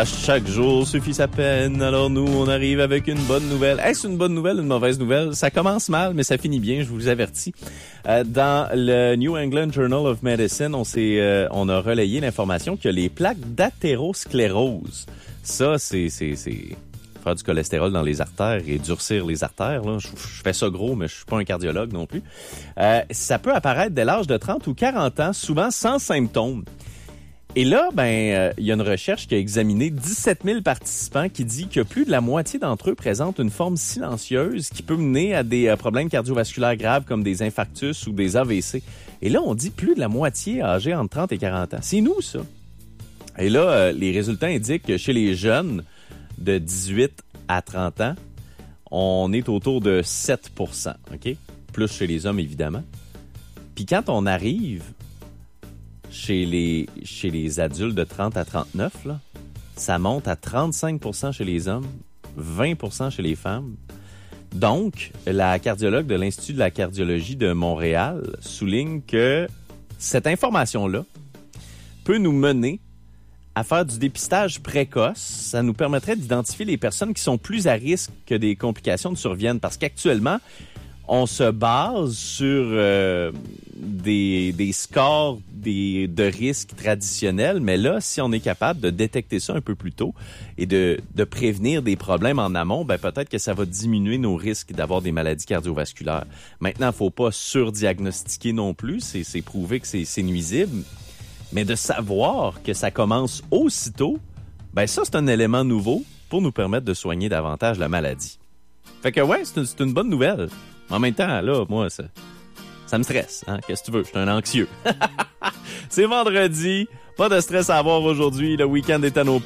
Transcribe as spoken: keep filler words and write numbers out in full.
À chaque jour suffit sa peine. Alors nous, on arrive avec une bonne nouvelle. Est-ce une bonne nouvelle, une mauvaise nouvelle? Ça commence mal, mais ça finit bien, je vous avertis. Euh, dans le New England Journal of Medicine, on s'est, euh, on a relayé l'information que les plaques d'athérosclérose, ça, c'est, c'est, c'est faire du cholestérol dans les artères et durcir les artères. Là. Je, je fais ça gros, mais je suis pas un cardiologue non plus. Euh, ça peut apparaître dès l'âge de trente ou quarante ans, souvent sans symptômes. Et là, ben, euh, il y a une recherche qui a examiné dix-sept mille participants qui dit que plus de la moitié d'entre eux présentent une forme silencieuse qui peut mener à des euh, problèmes cardiovasculaires graves comme des infarctus ou des A V C. Et là, on dit plus de la moitié âgés entre trente et quarante ans. C'est nous, ça. Et là, euh, les résultats indiquent que chez les jeunes de dix-huit à trente ans, on est autour de sept pour cent, OK? Plus chez les hommes, évidemment. Puis quand on arrive Chez les, chez les adultes de trente à trente-neuf, là, ça monte à trente-cinq pour cent chez les hommes, vingt pour cent chez les femmes. Donc, la cardiologue de l'Institut de la cardiologie de Montréal souligne que cette information-là peut nous mener à faire du dépistage précoce. Ça nous permettrait d'identifier les personnes qui sont plus à risque que des complications ne surviennent. Parce qu'actuellement, on se base sur euh, des, des scores des, de risques traditionnels, mais là, si on est capable de détecter ça un peu plus tôt et de, de prévenir des problèmes en amont, ben peut-être que ça va diminuer nos risques d'avoir des maladies cardiovasculaires. Maintenant, il ne faut pas surdiagnostiquer non plus, c'est, c'est prouvé que c'est, c'est nuisible, mais de savoir que ça commence aussitôt, ben ça, c'est un élément nouveau pour nous permettre de soigner davantage la maladie. Fait que ouais, c'est une, c'est une bonne nouvelle. En même temps, là, moi, ça, ça me stresse. Hein? Qu'est-ce que tu veux? Je suis un anxieux. C'est vendredi. Pas de stress à avoir aujourd'hui. Le week-end est à nos